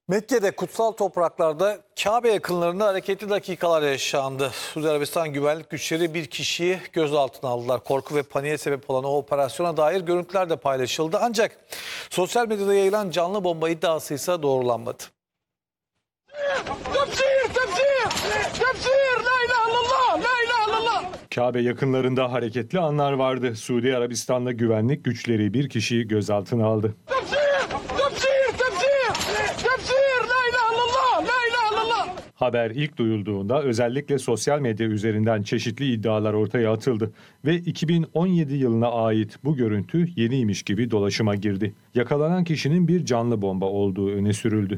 Mekke'de kutsal topraklarda Kabe yakınlarında hareketli dakikalar yaşandı. Suudi Arabistan güvenlik güçleri bir kişiyi gözaltına aldılar. Korku ve paniğe sebep olan o operasyona dair görüntüler de paylaşıldı. Ancak sosyal medyada yayılan canlı bomba iddiası ise doğrulanmadı. Kabe yakınlarında hareketli anlar vardı. Suudi Arabistan'da güvenlik güçleri bir kişiyi gözaltına aldı. Haber ilk duyulduğunda özellikle sosyal medya üzerinden çeşitli iddialar ortaya atıldı ve 2017 yılına ait bu görüntü yeniymiş gibi dolaşıma girdi. Yakalanan kişinin bir canlı bomba olduğu öne sürüldü.